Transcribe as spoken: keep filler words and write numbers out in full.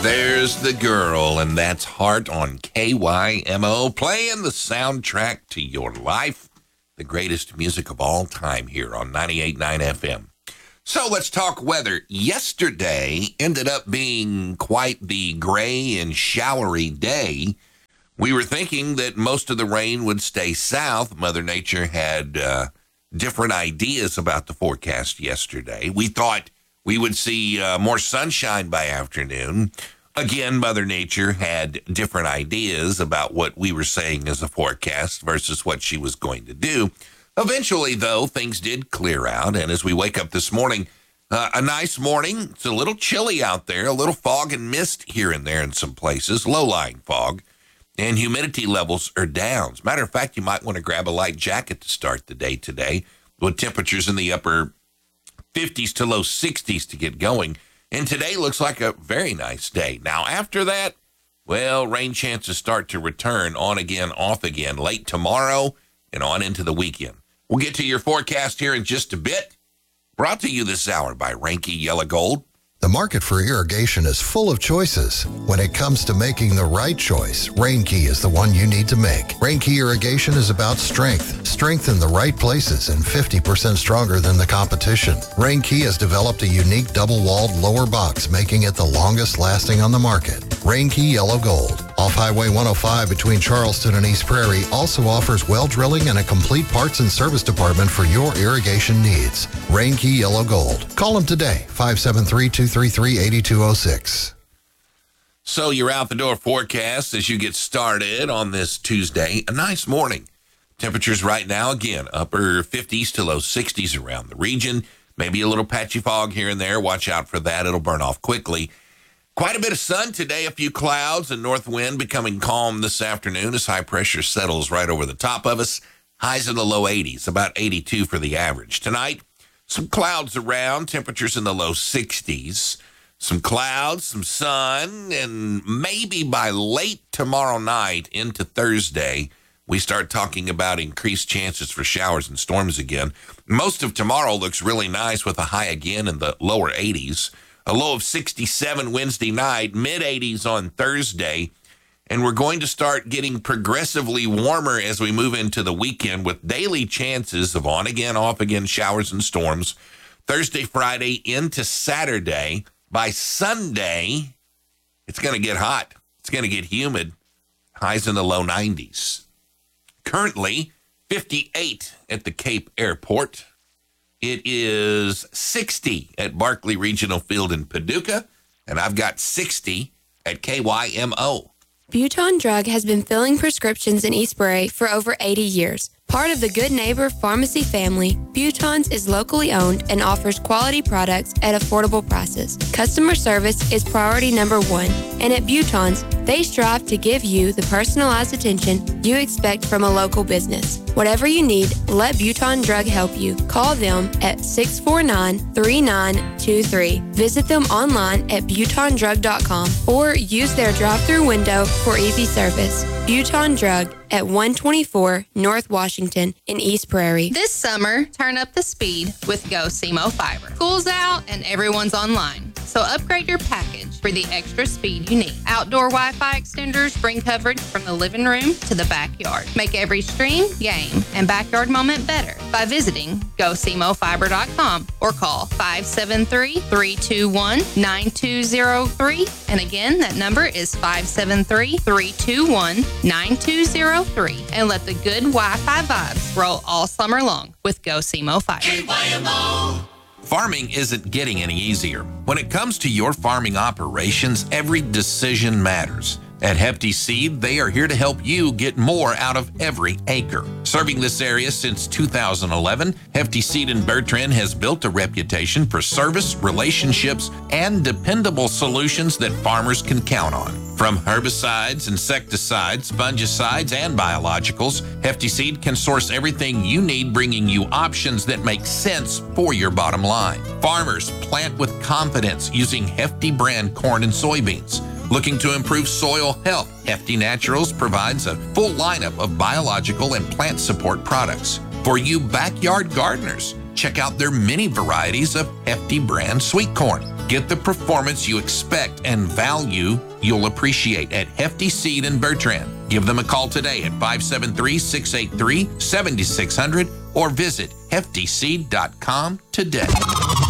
There's the girl, and that's Heart on K Y M O, playing the soundtrack to your life, the greatest music of all time here on ninety-eight point nine F M. So let's talk weather. Yesterday ended up being quite the gray and showery day. We were thinking that most of the rain would stay south. Mother Nature had uh, different ideas about the forecast yesterday. We thought we would see uh, more sunshine by afternoon. Again, Mother Nature had different ideas about what we were saying as a forecast versus what she was going to do. Eventually, though, things did clear out, and as we wake up this morning, uh, a nice morning. It's a little chilly out there, a little fog and mist here and there in some places, low-lying fog, and humidity levels are down. As a matter of fact, you might want to grab a light jacket to start the day today, with temperatures in the upper fifties to low sixties to get going. And today looks like a very nice day. Now, after that, well, rain chances start to return on again, off again, late tomorrow and on into the weekend. We'll get to your forecast here in just a bit. Brought to you this hour by Reinke Yellow Gold. The market for irrigation is full of choices. When it comes to making the right choice, Reinke is the one you need to make. Reinke irrigation is about strength, strength in the right places, and fifty percent stronger than the competition. Reinke has developed a unique double-walled lower box, making it the longest lasting on the market. Reinke Yellow Gold, off Highway one oh five between Charleston and East Prairie, also offers well drilling and a complete parts and service department for your irrigation needs. Reinke Yellow Gold. Call them today, five seven three, two three three, eight two zero six. So your out the door forecast as you get started on this Tuesday. A nice morning. Temperatures right now, again, upper fifties to low sixties around the region. Maybe a little patchy fog here and there. Watch out for that. It'll burn off quickly. Quite a bit of sun today, a few clouds, and north wind becoming calm this afternoon as high pressure settles right over the top of us. Highs in the low eighties, about eighty-two for the average. Tonight, some clouds around, temperatures in the low sixties. Some clouds, some sun, and maybe by late tomorrow night into Thursday, we start talking about increased chances for showers and storms again. Most of tomorrow looks really nice with a high again in the lower eighties. A low of sixty-seven Wednesday night, mid eighties on Thursday. And we're going to start getting progressively warmer as we move into the weekend with daily chances of on again, off again showers and storms. Thursday, Friday into Saturday. By Sunday, it's going to get hot. It's going to get humid. Highs in the low nineties. Currently, fifty-eight at the Cape Airport. It is sixty at Barkley Regional Field in Paducah, and I've got sixty at K Y M O. Buton Drug has been filling prescriptions in East Prairie for over eighty years. Part of the Good Neighbor Pharmacy family, Buton's is locally owned and offers quality products at affordable prices. Customer service is priority number one, and at Buton's, they strive to give you the personalized attention you expect from a local business. Whatever you need, let Buton Drug help you. Call them at six four nine, three nine two three. Visit them online at buton drug dot com or use their drive-through window for easy service. Buton Drug at one twenty-four North Washington in East Prairie. This summer, turn up the speed with Go C M O Fiber. School's out and everyone's online, so upgrade your package for the extra speed you need. Outdoor Wi-Fi extenders bring coverage from the living room to the backyard. Make every stream, game, and backyard moment better by visiting go c m o fiber dot com or call five seven three, three two one, nine two zero three. And again, that number is five seven three, three two one, nine two zero three. And let the good Wi-Fi vibes roll all summer long with Go C M O Fiber. K Y M O. Farming isn't getting any easier. When it comes to your farming operations, every decision matters. At Hefty Seed, they are here to help you get more out of every acre. Serving this area since two thousand eleven, Hefty Seed in Bertrand has built a reputation for service, relationships, and dependable solutions that farmers can count on. From herbicides, insecticides, fungicides, and biologicals, Hefty Seed can source everything you need, bringing you options that make sense for your bottom line. Farmers plant with confidence using Hefty brand corn and soybeans. Looking to improve soil health, Hefty Naturals provides a full lineup of biological and plant support products. For you backyard gardeners, check out their many varieties of Hefty brand sweet corn. Get the performance you expect and value you'll appreciate at Hefty Seed in Bertrand. Give them a call today at five seven three, six eight three, seven six zero zero or visit hefty seed dot com today.